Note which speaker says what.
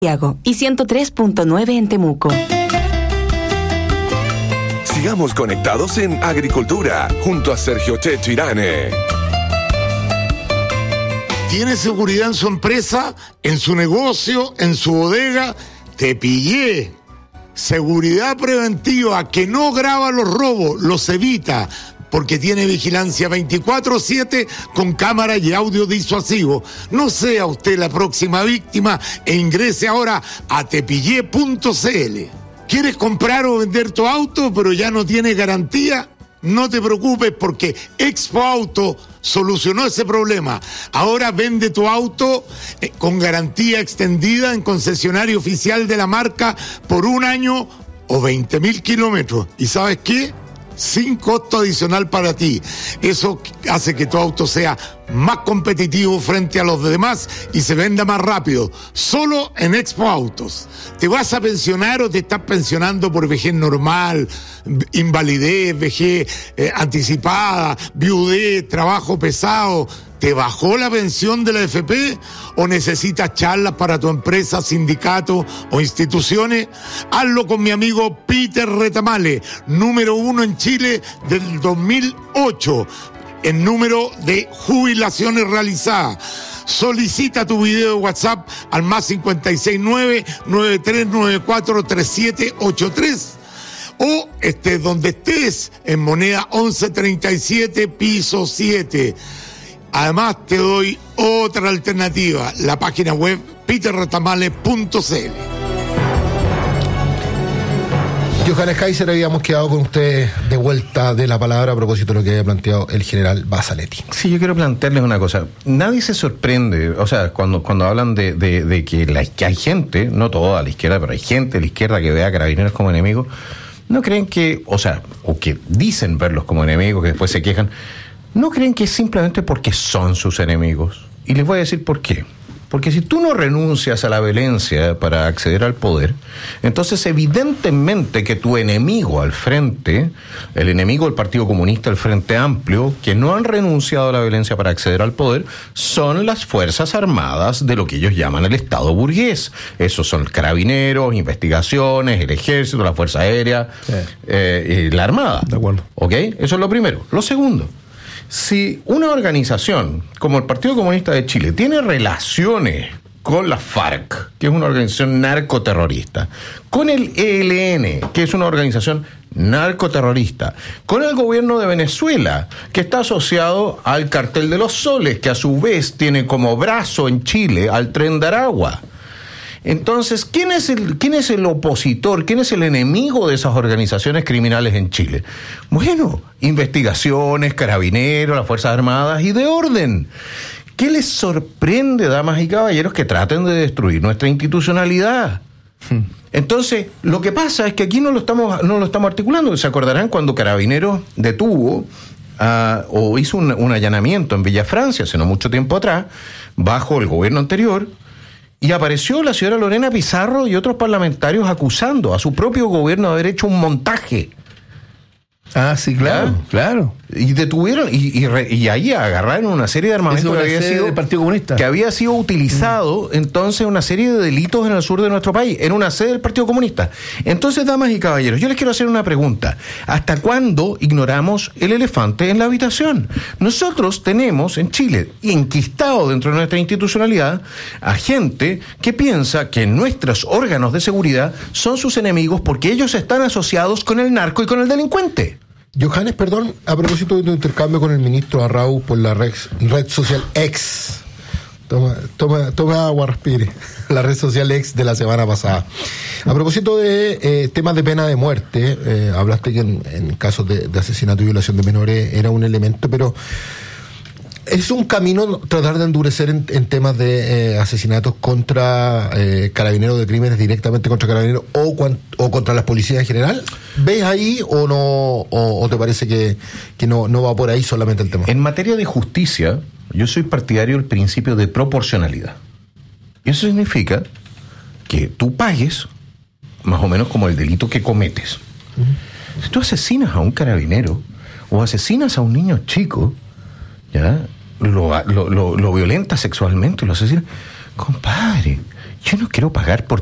Speaker 1: Santiago y 103.9 en Temuco.
Speaker 2: Sigamos conectados en Agricultura, junto a Sergio Checho Irane.
Speaker 3: ¿Tiene seguridad en su empresa, en su negocio, en su bodega? Te pillé. Seguridad preventiva que no graba los robos, los evita, porque tiene vigilancia 24/7 con cámara y audio disuasivo. No sea usted la próxima víctima e ingrese ahora a tepillé.cl. ¿Quieres comprar o vender tu auto pero ya no tiene garantía? No te preocupes porque Expo Auto solucionó ese problema. Ahora vende tu auto con garantía extendida en concesionario oficial de la marca por 1 año o 20.000 kilómetros. ¿Y sabes qué? Sin costo adicional para ti. Eso hace que tu auto sea más competitivo frente a los demás y se venda más rápido. Solo en Expo Autos. ¿Te vas a pensionar o te estás pensionando por vejez normal, invalidez, vejez anticipada, viudez, trabajo pesado? ¿Te bajó la pensión de la AFP o necesitas charlas para tu empresa, sindicato o instituciones? Hazlo con mi amigo Peter Retamale, número 1 en Chile del 2008 en número de jubilaciones realizadas. Solicita tu video de WhatsApp al +569-9394-3783 o donde estés en moneda 1137 piso 7. Además te doy otra alternativa, la página web peterretamale.cl.
Speaker 4: Johannes Kaiser, habíamos quedado con usted de vuelta de la palabra a propósito de lo que había planteado el general Basaletti.
Speaker 5: Sí, yo quiero plantearles una cosa. Nadie se sorprende, o sea, cuando hablan de que hay gente, no toda a la izquierda, pero hay gente de la izquierda que ve a Carabineros como enemigos, no creen que, o que dicen verlos como enemigos, que después se quejan, no creen que es simplemente porque son sus enemigos. Y les voy a decir por qué. Porque si tú no renuncias a la violencia para acceder al poder, entonces evidentemente que tu enemigo al frente, el enemigo del Partido Comunista, el Frente Amplio, que no han renunciado a la violencia para acceder al poder, son las Fuerzas Armadas de lo que ellos llaman el Estado burgués. Esos son Carabineros, investigaciones, el Ejército, la Fuerza Aérea, y la Armada.
Speaker 4: De acuerdo.
Speaker 5: ¿Ok? Eso es lo primero. Lo segundo, si una organización como el Partido Comunista de Chile tiene relaciones con la FARC, que es una organización narcoterrorista, con el ELN, que es una organización narcoterrorista, con el gobierno de Venezuela, que está asociado al Cartel de los Soles, que a su vez tiene como brazo en Chile al Tren de Aragua. Entonces, ¿quién es el opositor? ¿Quién es el enemigo de esas organizaciones criminales en Chile? Bueno, investigaciones, Carabineros, las Fuerzas Armadas y de orden. ¿Qué les sorprende, damas y caballeros, que traten de destruir nuestra institucionalidad? Entonces, lo que pasa es que aquí no lo estamos articulando. ¿Se acordarán cuando Carabineros detuvo o hizo un allanamiento en Villa Francia hace no mucho tiempo atrás, bajo el gobierno anterior? Y apareció la señora Lorena Pizarro y otros parlamentarios acusando a su propio gobierno de haber hecho un montaje.
Speaker 6: Ah, sí, claro, claro.
Speaker 5: Y detuvieron, y ahí agarraron una serie de armamento
Speaker 6: del Partido Comunista,
Speaker 5: que había sido utilizado entonces una serie de delitos en el sur de nuestro país, en una sede del Partido Comunista. Entonces, damas y caballeros, yo les quiero hacer una pregunta. ¿Hasta cuándo ignoramos el elefante en la habitación? Nosotros tenemos en Chile, enquistado dentro de nuestra institucionalidad, a gente que piensa que nuestros órganos de seguridad son sus enemigos porque ellos están asociados con el narco y con el delincuente.
Speaker 4: Johannes, perdón, a propósito de tu intercambio con el ministro Arrau por la red social X. Toma agua, respire. La red social X de la semana pasada. A propósito de temas de pena de muerte, hablaste que en casos de asesinato y violación de menores era un elemento, pero ¿es un camino tratar de endurecer en temas de asesinatos contra carabineros, de crímenes directamente contra carabineros o contra las policías en general? ¿Ves ahí o no, o te parece que no va por ahí solamente el tema?
Speaker 5: En materia de justicia, yo soy partidario del principio de proporcionalidad. Y eso significa que tú pagues más o menos como el delito que cometes. Uh-huh. Si tú asesinas a un carabinero o asesinas a un niño chico, ¿ya? Lo violenta sexualmente, lo asesina, compadre, yo no quiero pagar por